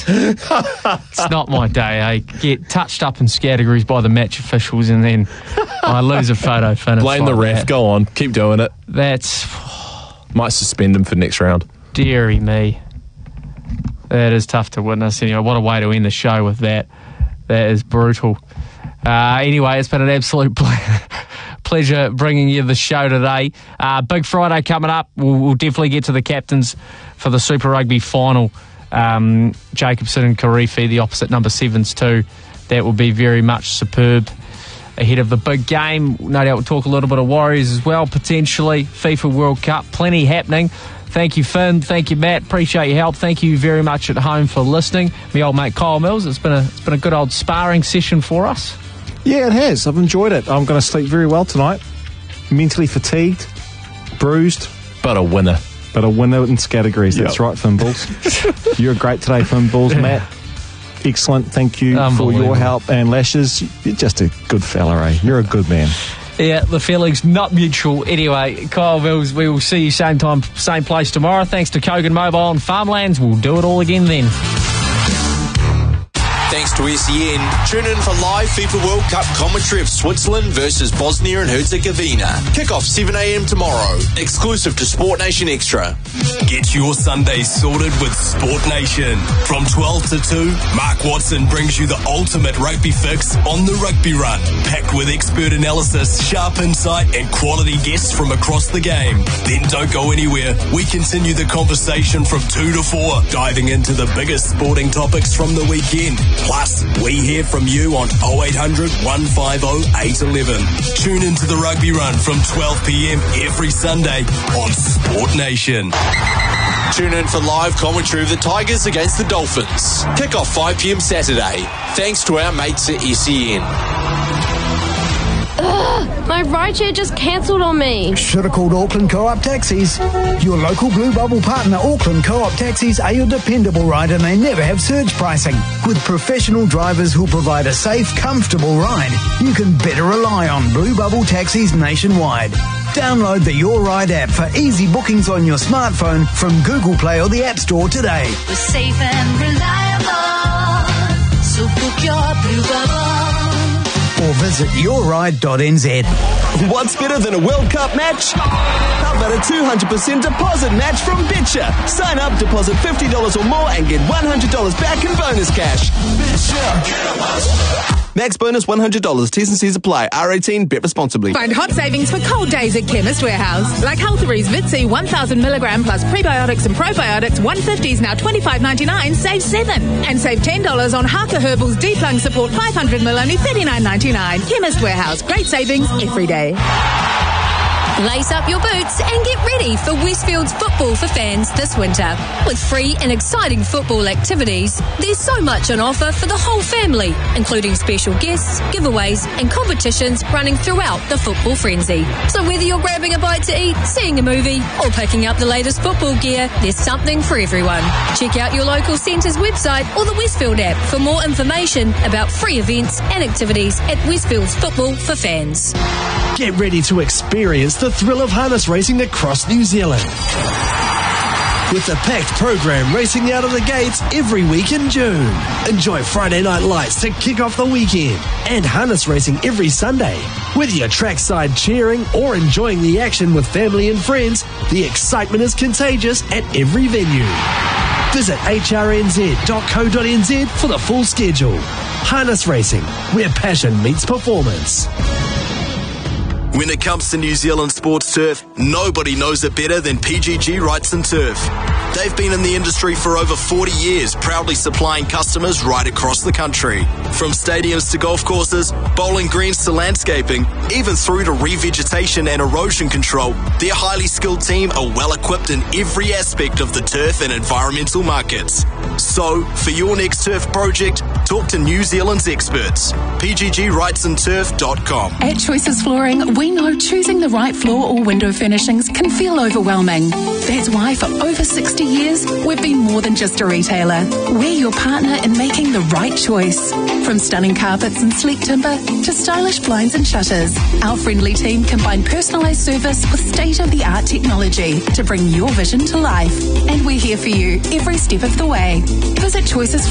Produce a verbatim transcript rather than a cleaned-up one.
it's, it's not my day. I get touched up in categories by the match officials and then I lose a photo finish. Blame like the ref. that. Go on. Keep doing it. That's... Might suspend him for next round. Deary me. That is tough to witness. Anyway, what a way to end the show with that. That is brutal. Uh, anyway, it's been an absolute ple- pleasure bringing you the show today. Uh, Big Friday coming up. We'll, we'll definitely get to the captains for the Super Rugby final. Um, Jacobson and Karifi, the opposite number sevens too. That will be very much superb. Ahead of the big game, no doubt we'll talk a little bit of Warriors as well, potentially. FIFA World Cup, plenty happening. Thank you, Finn. Thank you, Matt. Appreciate your help. Thank you very much at home for listening. Me old mate Kyle Mills. It's been a it's been a good old sparring session for us. Yeah, it has. I've enjoyed it. I'm going to sleep very well tonight. Mentally fatigued, bruised, But a winner. but a winner in categories. Yep. That's right, Fimbles. You're great today, Fimbles. Matt, excellent. Thank you for your help. And Lashes, you're just a good fella, eh? You're a good man. Yeah, the feeling's not mutual. Anyway, Kyle Mills, we will see you same time, same place tomorrow. Thanks to Kogan Mobile and Farmlands. We'll do it all again then. Thanks to S E N. Tune in for live FIFA World Cup commentary of Switzerland versus Bosnia and Herzegovina. Kick-off seven a.m. tomorrow. Exclusive to Sport Nation Extra. Get your Sunday sorted with Sport Nation. From twelve to two, Mark Watson brings you the ultimate rugby fix on the Rugby Run. Packed with expert analysis, sharp insight and quality guests from across the game. Then don't go anywhere. We continue the conversation from two to four, diving into the biggest sporting topics from the weekend. Plus, we hear from you on oh eight hundred, one five oh, eight one one. Tune into the Rugby Run from twelve p.m. every Sunday on Sport Nation. Tune in for live commentary of the Tigers against the Dolphins. Kick-off five p.m. Saturday. Thanks to our mates at S E N. Ugh, my rideshare just cancelled on me. Should have called Auckland Co-op Taxis. Your local Blue Bubble partner, Auckland Co-op Taxis, are your dependable ride and they never have surge pricing. With professional drivers who'll provide a safe, comfortable ride, you can better rely on Blue Bubble Taxis nationwide. Download the Your Ride app for easy bookings on your smartphone from Google Play or the App Store today. We're safe and reliable, so book your Blue Bubble. Or visit your ride dot n z. What's better than a World Cup match? How about a two hundred percent deposit match from Betcha? Sign up, deposit fifty dollars or more and get one hundred dollars back in bonus cash. Betcha. Max bonus one hundred dollars. T's and C's apply. R eighteen. Bet responsibly. Find hot savings for cold days at Chemist Warehouse. Like Healthery's Vitsi one thousand milligram plus prebiotics and probiotics one fifties now twenty-five ninety-nine. Save seven. And save ten dollars on Harker Herbal's Deep Lung Support five hundred mil only thirty-nine ninety-nine. Chemist Warehouse. Great savings every day. Lace up your boots and get ready for Westfield's Football for Fans this winter. With free and exciting football activities, there's so much on offer for the whole family, including special guests, giveaways and competitions running throughout the football frenzy. So whether you're grabbing a bite to eat, seeing a movie or picking up the latest football gear, there's something for everyone. Check out your local centre's website or the Westfield app for more information about free events and activities at Westfield's Football for Fans. Get ready to experience the thrill of harness racing across New Zealand. With a packed program racing out of the gates every week in June. Enjoy Friday night lights to kick off the weekend and harness racing every Sunday. Whether you're trackside cheering or enjoying the action with family and friends, the excitement is contagious at every venue. Visit h r n z dot co dot n z for the full schedule. Harness racing, where passion meets performance. When it comes to New Zealand sports turf, nobody knows it better than P G G Wrights and Turf. They've been in the industry for over forty years, proudly supplying customers right across the country. From stadiums to golf courses, bowling greens to landscaping, even through to revegetation and erosion control, their highly skilled team are well equipped in every aspect of the turf and environmental markets. So, for your next turf project, talk to New Zealand's experts. P G G Wrights and Turf dot com. At Choices Flooring, we know choosing the right floor or window furnishings can feel overwhelming. That's why for over sixty years, we've been more than just a retailer. We're your partner in making the right choice. From stunning carpets and sleek timber to stylish blinds and shutters, our friendly team combine personalised service with state-of-the-art technology to bring your vision to life. And we're here for you every step of the way. Visit Choices